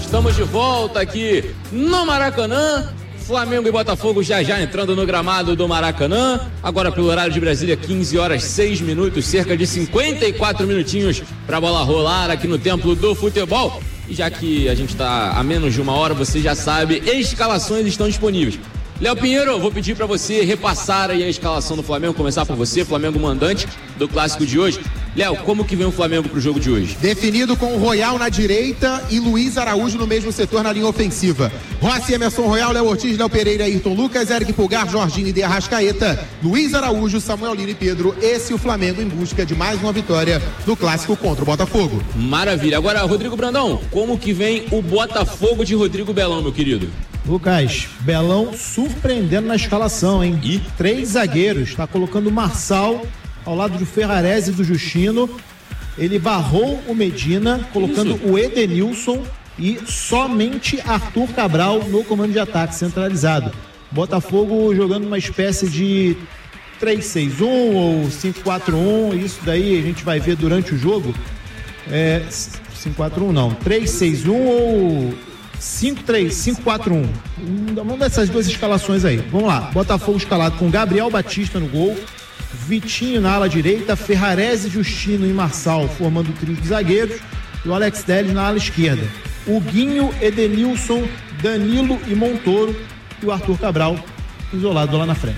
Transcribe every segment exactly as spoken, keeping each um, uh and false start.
Estamos de volta aqui no Maracanã. Flamengo e Botafogo já já entrando no gramado do Maracanã. Agora pelo horário de Brasília, quinze horas, seis minutos, cerca de cinquenta e quatro minutinhos para a bola rolar aqui no Templo do Futebol. E já que a gente está a menos de uma hora, você já sabe, escalações estão disponíveis. Léo Pinheiro, vou pedir para você repassar aí a escalação do Flamengo, começar por você, Flamengo mandante do clássico de hoje. Léo, como que vem o Flamengo pro jogo de hoje? Definido com o Royal na direita e Luiz Araújo no mesmo setor na linha ofensiva. Rossi, Emerson Royal, Léo Ortiz, Léo Pereira, Ayrton Lucas, Eric Pulgar, Jorginho e De Arrascaeta, Luiz Araújo, Samuel Lino e Pedro. Esse é o Flamengo em busca de mais uma vitória do clássico contra o Botafogo. Maravilha. Agora, Rodrigo Brandão, como que vem o Botafogo de Rodrigo Belão, meu querido? Lucas, Belão surpreendendo na escalação, hein? E três zagueiros, tá colocando o Marçal ao lado do Ferrarese e do Justino. Ele barrou o Medina, colocando Isso. o Edenilson e somente Arthur Cabral no comando de ataque centralizado. Botafogo jogando uma espécie de três seis um ou cinco quatro um, isso daí a gente vai ver durante o jogo. É, cinco quatro um não, três seis um ou cinco três, cinco quatro um. Vamos dessas duas escalações aí. Vamos lá. Botafogo escalado com Gabriel Batista no gol, Vitinho na ala direita, Ferrarese, Justino e Marçal formando o trio de zagueiros e o Alex Telles na ala esquerda. O Guinho, Edenilson, Danilo e Montoro e o Arthur Cabral isolado lá na frente.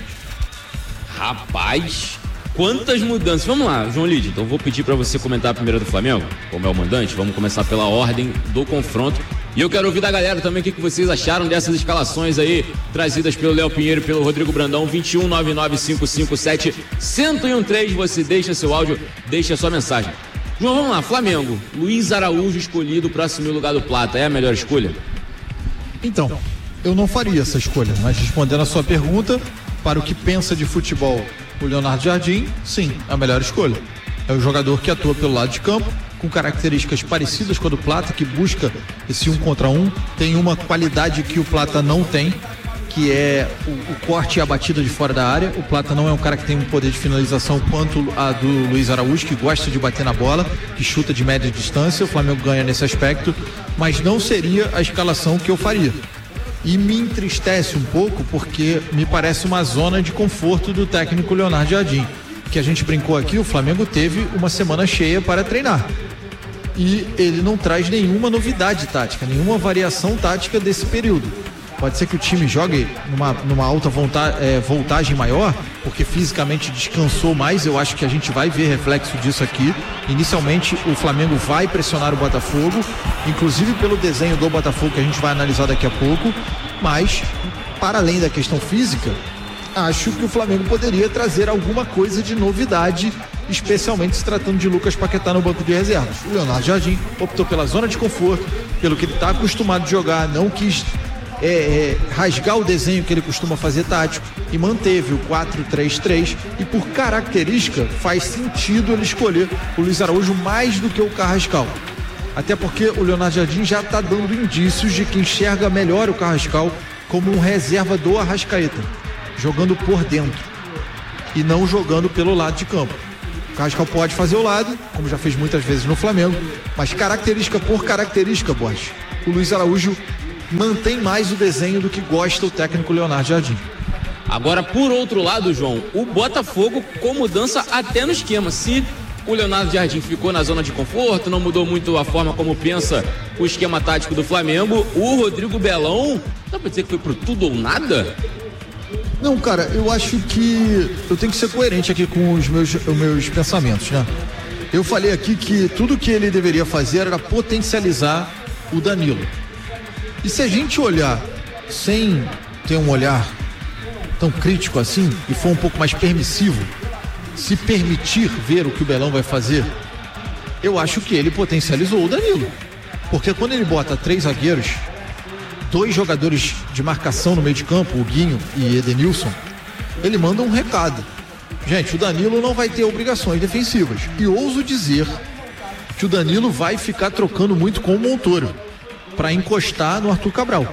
Rapaz, quantas mudanças. Vamos lá, João Lídio, então vou pedir para você comentar primeiro do Flamengo, como é o mandante. Vamos começar pela ordem do confronto. E eu quero ouvir da galera também o que vocês acharam dessas escalações aí, trazidas pelo Léo Pinheiro e pelo Rodrigo Brandão. Vinte e um, nove nove cinco cinco sete, zero um três. Você deixa seu áudio, deixa sua mensagem. João, vamos lá, Flamengo. Luiz Araújo escolhido para assumir o lugar do Plata, é a melhor escolha? Então, eu não faria essa escolha, mas respondendo a sua pergunta, para o que pensa de futebol o Leonardo Jardim, sim, é a melhor escolha. É o jogador que atua pelo lado de campo, com características parecidas com a do Plata, que busca esse um contra um, tem uma qualidade que o Plata não tem, que é o, o corte e a batida de fora da área. O Plata não é um cara que tem um poder de finalização quanto a do Luiz Araújo, que gosta de bater na bola, que chuta de média distância. O Flamengo ganha nesse aspecto, mas não seria a escalação que eu faria. E me entristece um pouco porque me parece uma zona de conforto do técnico Leonardo Jardim. Que a gente brincou aqui, o Flamengo teve uma semana cheia para treinar. E ele não traz nenhuma novidade tática, nenhuma variação tática desse período. Pode ser que o time jogue numa, numa alta volta, é, voltagem maior, porque fisicamente descansou mais. Eu acho que a gente vai ver reflexo disso aqui. Inicialmente o Flamengo vai pressionar o Botafogo, inclusive pelo desenho do Botafogo que a gente vai analisar daqui a pouco. Mas, para além da questão física, acho que o Flamengo poderia trazer alguma coisa de novidade, especialmente se tratando de Lucas Paquetá no banco de reservas. O Leonardo Jardim optou pela zona de conforto, pelo que ele está acostumado a jogar, não quis é, é, rasgar o desenho que ele costuma fazer tático e manteve o quatro três três, e por característica faz sentido ele escolher o Luiz Araújo mais do que o Carrascal. Até porque o Leonardo Jardim já está dando indícios de que enxerga melhor o Carrascal como um reserva do Arrascaeta, jogando por dentro e não jogando pelo lado de campo. O Carrascal pode fazer o lado, como já fez muitas vezes no Flamengo, mas característica por característica, Borges, o Luiz Araújo mantém mais o desenho do que gosta o técnico Leonardo Jardim. Agora, por outro lado, João, o Botafogo com mudança até no esquema. Se o Leonardo Jardim ficou na zona de conforto, não mudou muito a forma como pensa o esquema tático do Flamengo, o Rodrigo Belão, dá pra dizer que foi pro tudo ou nada? Não, cara, eu acho que eu tenho que ser coerente aqui com os meus, os meus pensamentos, né? Eu falei aqui que tudo que ele deveria fazer era potencializar o Danilo. E se a gente olhar sem ter um olhar tão crítico assim e for um pouco mais permissivo, se permitir ver o que o Belão vai fazer, eu acho que ele potencializou o Danilo. Porque quando ele bota três zagueiros, dois jogadores de marcação no meio de campo, o Guinho e Edenilson, ele manda um recado. Gente, o Danilo não vai ter obrigações defensivas. E ouso dizer que o Danilo vai ficar trocando muito com o Montoro para encostar no Arthur Cabral.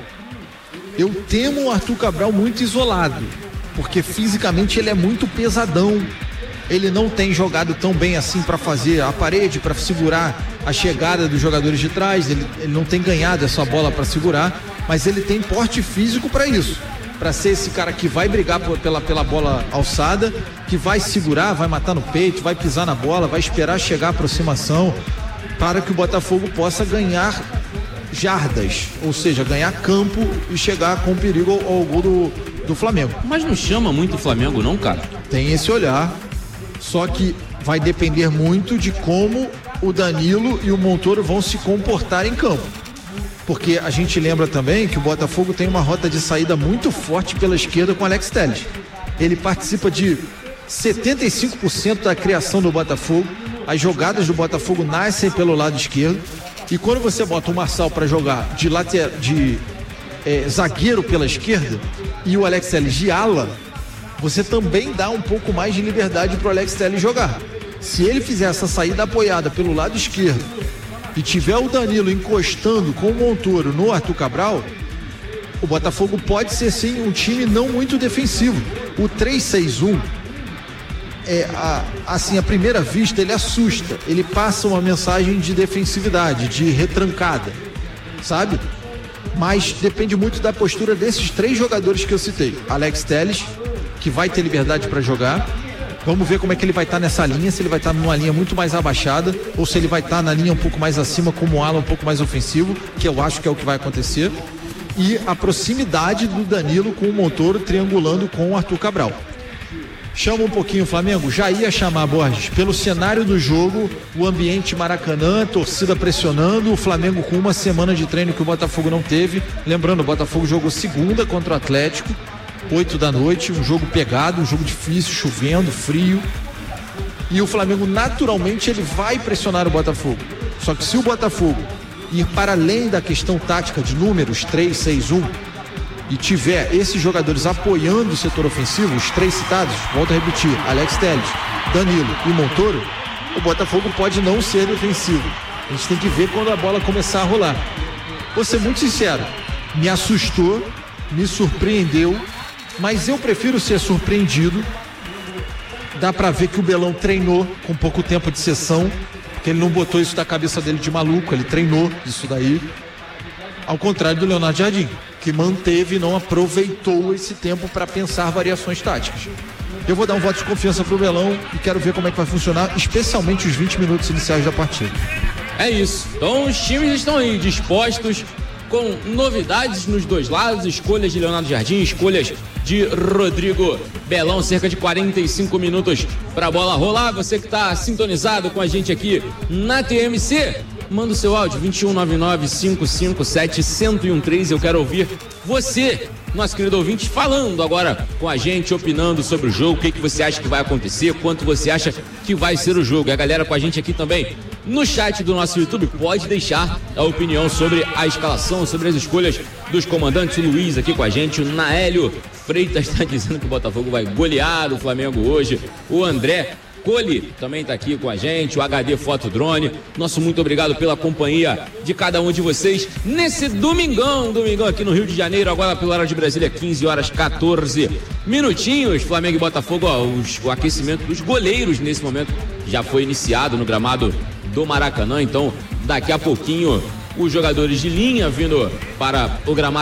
Eu temo o Arthur Cabral muito isolado, porque fisicamente ele é muito pesadão. ele não tem jogado tão bem assim para fazer a parede, para segurar a chegada dos jogadores de trás, ele, ele não tem ganhado essa bola para segurar, mas ele tem porte físico para isso, para ser esse cara que vai brigar por, pela, pela bola alçada, que vai segurar, vai matar no peito, vai pisar na bola, vai esperar chegar a aproximação, para que o Botafogo possa ganhar jardas, ou seja, ganhar campo e chegar com perigo ao, ao gol do, do Flamengo. Mas não chama muito o Flamengo não, cara? Tem esse olhar, só que vai depender muito de como o Danilo e o Montoro vão se comportar em campo. Porque a gente lembra também que o Botafogo tem uma rota de saída muito forte pela esquerda com o Alex Telles. Ele participa de setenta e cinco por cento da criação do Botafogo, as jogadas do Botafogo nascem pelo lado esquerdo, e quando você bota o Marçal para jogar de, later, de é, zagueiro pela esquerda e o Alex Telles de ala, você também dá um pouco mais de liberdade para o Alex Telles jogar. Se ele fizer essa saída apoiada pelo lado esquerdo e tiver o Danilo encostando com o Montoro no Arthur Cabral, o Botafogo pode ser sim um time não muito defensivo. O três seis um, é, a, assim, à primeira vista ele assusta, ele passa uma mensagem de defensividade, de retrancada, sabe? Mas depende muito da postura desses três jogadores que eu citei. Alex Telles, que vai ter liberdade para jogar. Vamos ver como é que ele vai estar tá nessa linha, se ele vai estar tá numa linha muito mais abaixada ou se ele vai estar tá na linha um pouco mais acima como um ala um pouco mais ofensivo, que eu acho que é o que vai acontecer. E a proximidade do Danilo com o Montoro triangulando com o Arthur Cabral. Chama um pouquinho o Flamengo, já ia chamar, Borges, pelo cenário do jogo, o ambiente Maracanã, torcida pressionando, o Flamengo com uma semana de treino que o Botafogo não teve. Lembrando, o Botafogo jogou segunda contra o Atlético, oito da noite, um jogo pegado, um jogo difícil, chovendo, frio. E o Flamengo naturalmente ele vai pressionar o Botafogo. Só que se o Botafogo ir para além da questão tática de números três seis um e tiver esses jogadores apoiando o setor ofensivo, os três citados, volto a repetir, Alex Telles, Danilo e Montoro, o Botafogo pode não ser defensivo. A gente tem que ver quando a bola começar a rolar. Vou ser muito sincero, me assustou, me surpreendeu, mas eu prefiro ser surpreendido. Dá pra ver que o Belão treinou com pouco tempo de sessão, porque ele não botou isso da cabeça dele de maluco, ele treinou isso daí, ao contrário do Leonardo Jardim, que manteve e não aproveitou esse tempo para pensar variações táticas. Eu vou dar um voto de confiança pro Belão e quero ver como é que vai funcionar, especialmente os vinte minutos iniciais da partida. É isso, então os times estão aí dispostos, com novidades nos dois lados, escolhas de Leonardo Jardim, escolhas de Rodrigo Belão, cerca de quarenta e cinco minutos para a bola rolar. Você que está sintonizado com a gente aqui na T M C, manda o seu áudio vinte e um nove nove, cinco cinco sete, um zero um três. Eu quero ouvir você, nosso querido ouvinte, falando agora com a gente, opinando sobre o jogo, o que, que você acha que vai acontecer, quanto você acha que vai ser o jogo. E a galera com a gente aqui também no chat do nosso YouTube pode deixar a opinião sobre a escalação, sobre as escolhas dos comandantes. O Luiz aqui com a gente, o Naélio Freitas está dizendo que o Botafogo vai golear o Flamengo hoje. O André Cole também está aqui com a gente, o H D Fotodrone. Nosso muito obrigado pela companhia de cada um de vocês nesse domingão, domingão aqui no Rio de Janeiro, agora pela hora de Brasília, quinze horas e quatorze minutinhos. Flamengo e Botafogo, ó, os, o aquecimento dos goleiros nesse momento já foi iniciado no gramado do Maracanã, então daqui a pouquinho os jogadores de linha vindo para o gramado